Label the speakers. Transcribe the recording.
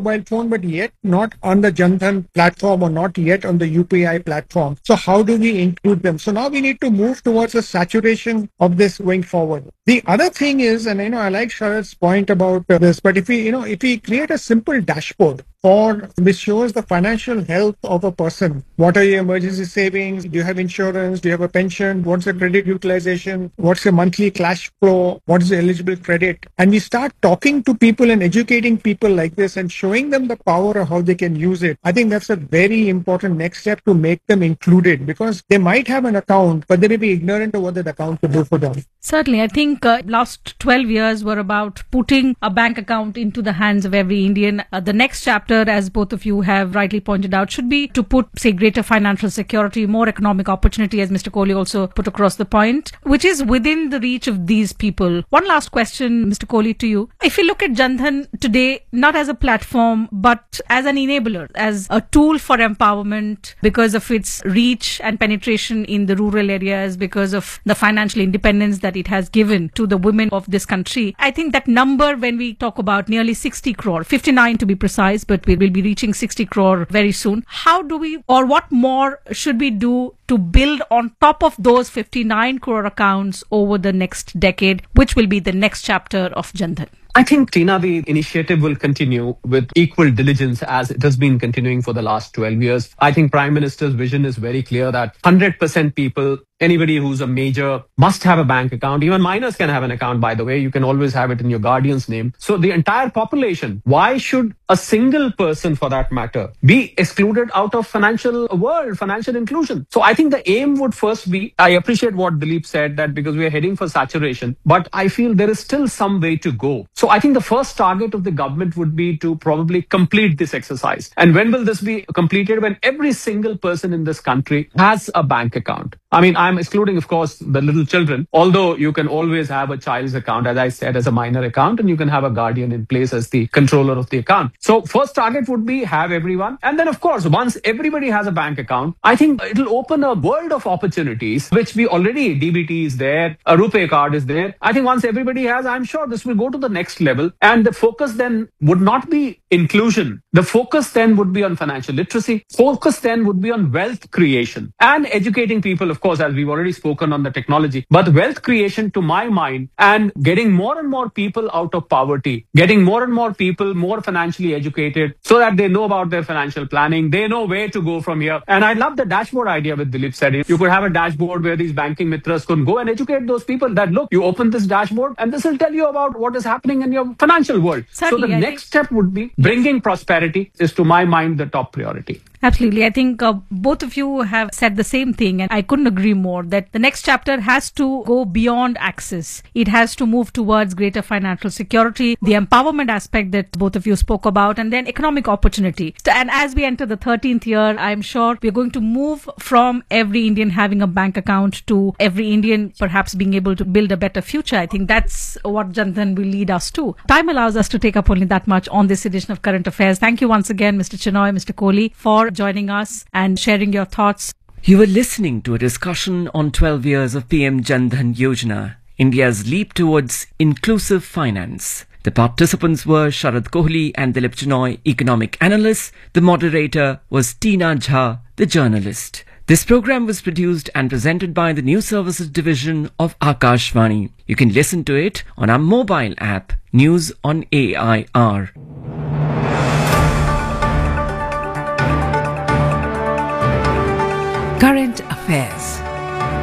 Speaker 1: mobile phone, but yet not on the Jan Dhan platform or not yet on the UPI platform. So how do we include them? So now we need to move towards a saturation of this going forward. The other thing is, and I like Sharad's point about this, but if we create a simple dashboard which shows the financial health of a person. What are your emergency savings? Do you have insurance? Do you have a pension? What's the credit utilization? What's your monthly cash flow? What is the eligible credit? And we start talking to people and educating people like this and showing them the power of how they can use it. I think that's a very important next step to make them included, because they might have an account, but they may be ignorant of what that account could do for them.
Speaker 2: Certainly. I think last 12 years were about putting a bank account into the hands of every Indian. The next chapter, as both of you have rightly pointed out, should be to put, say, greater financial security, more economic opportunity, as Mr. Kohli also put across the point, which is within the reach of these people. One last question, Mr. Kohli, to you. If you look at Jan Dhan today, not as a platform, but as an enabler, as a tool for empowerment because of its reach and penetration in the rural areas, because of the financial independence that it has given to the women of this country. I think that number, when we talk about nearly 60 crore, 59 to be precise, but we will be reaching 60 crore very soon. How do we, or what more should we do to build on top of those 59 crore accounts over the next decade, which will be the next chapter of Jan Dhan?
Speaker 3: I think, Tina, the initiative will continue with equal diligence as it has been continuing for the last 12 years. I think Prime Minister's vision is very clear that 100% people, anybody who's a major, must have a bank account. Even minors can have an account, by the way. You can always have it in your guardian's name. So the entire population, why should a single person, for that matter, be excluded out of financial world, financial inclusion? So I think the aim would first be, I appreciate what Dilip said, that because we are heading for saturation, but I feel there is still some way to go. So I think the first target of the government would be to probably complete this exercise. And when will this be completed? When every single person in this country has a bank account. I mean, I'm excluding, of course, the little children, although you can always have a child's account, as I said, as a minor account, and you can have a guardian in place as the controller of the account. So first target would be have everyone. And then, of course, once everybody has a bank account, I think it'll open a world of opportunities, which we already, DBT is there, a RuPay card is there. I think once everybody has, I'm sure this will go to the next level. And the focus then would not be inclusion. The focus then would be on financial literacy. Focus then would be on wealth creation and educating people, of course, as we've already spoken on the technology. But wealth creation, to my mind, and getting more and more people out of poverty, getting more and more people more financially educated so that they know about their financial planning. They know where to go from here. And I love the dashboard idea with Dilip said. You could have a dashboard where these banking mitras could go and educate those people that, look, you open this dashboard and this will tell you about what is happening in your financial world.
Speaker 2: Certainly,
Speaker 3: so the next step would be bringing prosperity is, to my mind, the top priority.
Speaker 2: Absolutely. I think both of you have said the same thing, and I couldn't agree more that the next chapter has to go beyond access. It has to move towards greater financial security, the empowerment aspect that both of you spoke about, and then economic opportunity. And as we enter the 13th year, I'm sure we're going to move from every Indian having a bank account to every Indian perhaps being able to build a better future. I think that's what Jan Dhan will lead us to. Time allows us to take up only that much on this edition of Current Affairs. Thank you once again, Mr. Chinoy, Mr. Kohli, for joining us and sharing your thoughts.
Speaker 4: You were listening to a discussion on 12 years of PM Jan Dhan Yojana, India's leap towards inclusive finance. The participants were Sharad Kohli and Dilip Chinoy, economic analysts. The moderator was Tina Jha, the journalist. This program was produced and presented by the News Services Division of Akashvani. You can listen to it on our mobile app, News on AIR.
Speaker 5: Current Affairs.